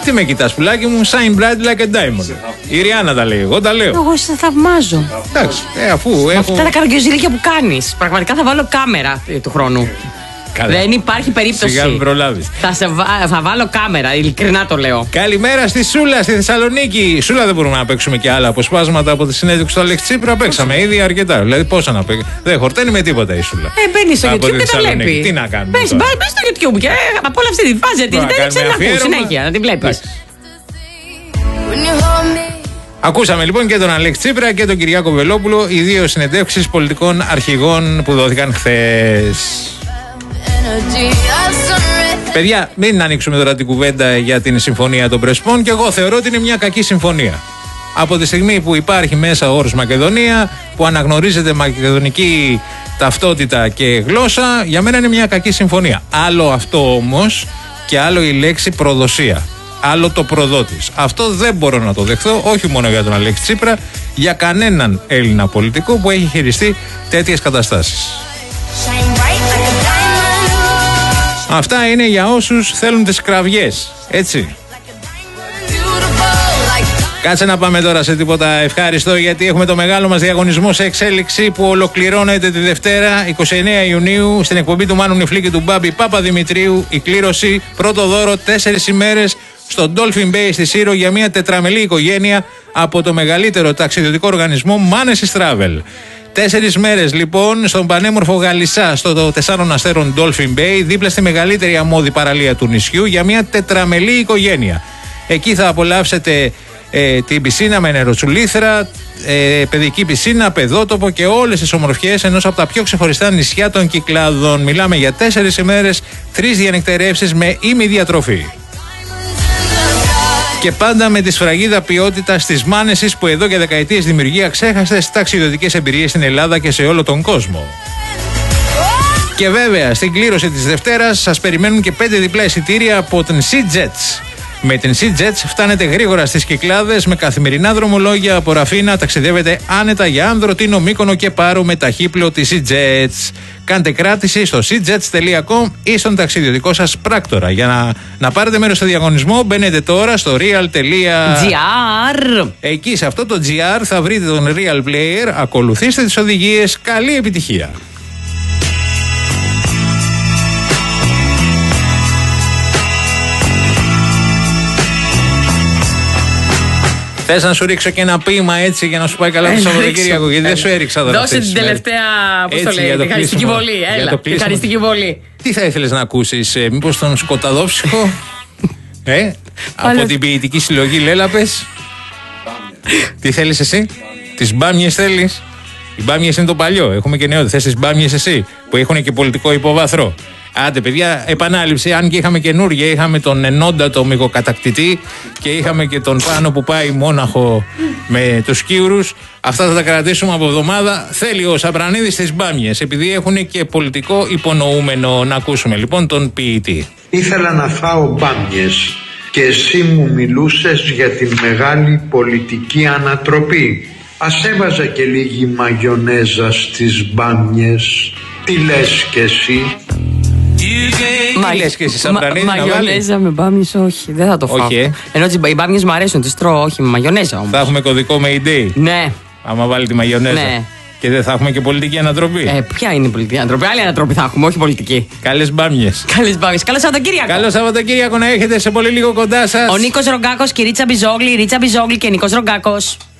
Τι με κοιτάς, πουλάκι μου, shine bright like a diamond. Η Ριάννα τα λέει, εγώ τα λέω. Εγώ σε θαυμάζω. Εντάξει, αφού έχω. Αυτά τα καραγκιόζηλικια που κάνεις. Πραγματικά θα βάλω κάμερα του χρόνου. Καλά. Δεν υπάρχει περίπτωση. Σιγά μην προλάβεις. Θα βάλω κάμερα, ειλικρινά το λέω. Καλημέρα στη Σούλα, στη Θεσσαλονίκη. Σούλα, δεν μπορούμε να παίξουμε και άλλα αποσπάσματα από τη συνέντευξη του Αλέξη Τσίπρα. Παίξαμε ήδη αρκετά. Δηλαδή, πόσα να παίξουμε. Δεν χορταίνει με τίποτα η Σούλα. Μπαίνει στο YouTube και τα βλέπει. Τι να κάνουμε. Μπες στο YouTube και από όλα αυτή τη φάση τη. Δεν ξέρω να ακούω συνέχεια, να την βλέπει. Ακούσαμε λοιπόν και τον Αλέξη Τσίπρα και τον Κυριάκο Βελόπουλο, οι δύο συνεντεύξεις πολιτικών αρχηγών που δόθηκαν χθες. Παιδιά, μην ανοίξουμε τώρα την κουβέντα για την συμφωνία των Πρεσπών και εγώ θεωρώ ότι είναι μια κακή συμφωνία. Από τη στιγμή που υπάρχει μέσα ο όρος Μακεδονία, που αναγνωρίζεται μακεδονική ταυτότητα και γλώσσα, για μένα είναι μια κακή συμφωνία. Άλλο αυτό όμως και άλλο η λέξη προδοσία. Άλλο το προδότης. Αυτό δεν μπορώ να το δεχθώ, όχι μόνο για τον Αλέξη Τσίπρα, για κανέναν Έλληνα πολιτικό που έχει χειριστεί τέτοιες καταστάσεις. Αυτά είναι για όσους θέλουν τις κραυγές, έτσι. Κάτσε να πάμε τώρα σε τίποτα ευχάριστο, γιατί έχουμε το μεγάλο μας διαγωνισμό σε εξέλιξη που ολοκληρώνεται τη Δευτέρα 29 Ιουνίου στην εκπομπή του Μάνου Νιφλή και του Μπάμπη Παπαδημητρίου. Η κλήρωση, πρώτο δώρο 4 ημέρες στο Dolphin Bay στη Σύρο για μια τετραμελή οικογένεια από το μεγαλύτερο ταξιδιωτικό οργανισμό Manesis Travel. 4 μέρες λοιπόν στον πανέμορφο Γαλισσά, στο 4 αστέρων Dolphin Bay, δίπλα στη μεγαλύτερη αμμώδη παραλία του νησιού, για μια τετραμελή οικογένεια. Εκεί θα απολαύσετε την πισίνα με νεροτσουλήθρα, παιδική πισίνα, παιδότοπο και όλες τις ομορφιές ενός από τα πιο ξεχωριστά νησιά των Κυκλάδων. Μιλάμε για 4 ημέρες, 3 διανυκτερεύσεις με ημιδιατροφή. Και πάντα με τη σφραγίδα ποιότητα της Μάνεσης, που εδώ και δεκαετίες δημιουργεί αξέχαστες ταξιδιωτικές εμπειρίες στην Ελλάδα και σε όλο τον κόσμο. Και βέβαια στην κλήρωση της Δευτέρας σας περιμένουν και 5 διπλά εισιτήρια από την SeaJets. Με την SeaJets φτάνετε γρήγορα στις Κυκλάδες με καθημερινά δρομολόγια από Ραφίνα, ταξιδεύετε άνετα για Άνδρο, Τίνο, Μύκονο και Πάρο με ταχύπλο της SeaJets. Κάντε κράτηση στο seajets.com ή στον ταξιδιωτικό σας πράκτορα. Για να πάρετε μέρος στο διαγωνισμό, μπαίνετε τώρα στο real.gr. Εκεί σε αυτό το GR θα βρείτε τον Real Player, ακολουθήστε τις οδηγίες, καλή επιτυχία. Θες να σου ρίξω και ένα ποίημα έτσι για να σου πάει καλά το Σαββατοκύριακο, γιατί δεν σου έριξα τώρα. Δώσε την τελευταία, πώς το λέει, τη χαριστική βολή. Έλα, τη χαριστική βολή. Τι θα ήθελες να ακούσεις, μήπως τον Σκοταδόψυχο, από την ποιητική συλλογή Λέλαπες. Τι θέλεις εσύ, τις μπάμιες θέλεις? Οι μπάμιες είναι το παλιό, έχουμε και νεότερο. Θες τις μπάμιες εσύ, που έχουν και πολιτικό υποβάθρο? Άντε παιδιά, επανάληψη, αν και είχαμε καινούργια, είχαμε τον ενόντατο μυγοκατακτητή και είχαμε και τον Πάνο που πάει μόναχο με τους Κύουρους. Αυτά θα τα κρατήσουμε από εβδομάδα. Θέλει ο Σαπρανίδης τις μπάμιες, επειδή έχουν και πολιτικό υπονοούμενο. Να ακούσουμε λοιπόν τον ποιητή. Ήθελα να φάω μπάμιες και εσύ μου μιλούσες για την μεγάλη πολιτική ανατροπή. Ας έβαζα και λίγη μαγιονέζα στις μπάμιες. Τι λες κι εσύ? Τι λες και εσύ, Σαπρανίδη, μαγιονέζα με μπάμιες, όχι, δεν θα το φάω. Ενώ οι μπάμιες μου αρέσουν, τις τρώω, όχι με μαγιονέζα όμως. Θα έχουμε κωδικό Mayday. Ναι. Άμα βάλει τη μαγιονέζα. Ναι. Και δεν θα έχουμε και πολιτική ανατροπή. Ποια είναι η πολιτική ανατροπή? Άλλη ανατροπή θα έχουμε, όχι πολιτική. Καλές μπάμιες. Καλές μπάμιες. Καλό Σαββατοκύριακο. Καλό Σαββατοκύριακο να έχετε, σε πολύ λίγο κοντά σας. Ο Νίκος Ρογκάκος και η Ρίτσα Μπιζόγλη και Νίκος Ρογκάκος.